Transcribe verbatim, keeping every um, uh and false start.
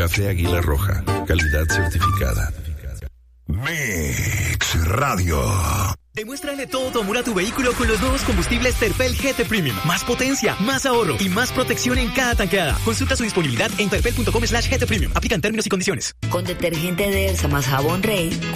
Café Águila Roja, calidad certificada. Mix Radio. Demuéstrale todo tu amor a tu vehículo con los nuevos combustibles Terpel G T Premium. Más potencia, más ahorro y más protección en cada tanqueada. Consulta su disponibilidad en terpel punto com slash G T Premium. Aplican términos y condiciones. Con detergente Delsa más jabón Rey,